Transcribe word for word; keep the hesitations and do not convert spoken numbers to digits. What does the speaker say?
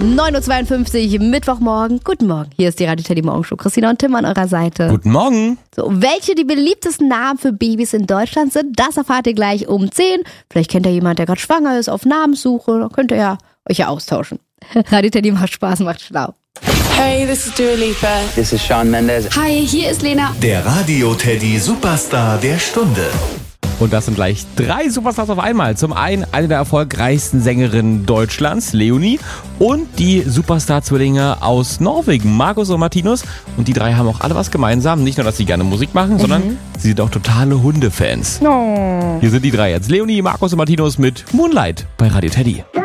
neun Uhr zweiundfünfzig, Mittwochmorgen. Guten Morgen, hier ist die Radio Teddy Morgenshow. Christina und Tim an eurer Seite. Guten Morgen. So, welche die beliebtesten Namen für Babys in Deutschland sind, das erfahrt ihr gleich um zehn. Vielleicht kennt ihr jemand, der gerade schwanger ist, auf Namenssuche. Da könnt ihr ja euch ja austauschen. Radio Teddy macht Spaß, macht schlau. Hey, this is Dua Lipa. This is Shawn Mendes. Hi, hier ist Lena. Der Radio Teddy Superstar der Stunde. Und das sind gleich drei Superstars auf einmal. Zum einen eine der erfolgreichsten Sängerinnen Deutschlands, Leonie, und die Superstar-Zwillinge aus Norwegen, Markus und Martinus. Und die drei haben auch alle was gemeinsam. Nicht nur, dass sie gerne Musik machen, mhm. sondern sie sind auch totale Hundefans. Oh. Hier sind die drei jetzt. Leonie, Markus und Martinus mit Moonlight bei Radio Teddy.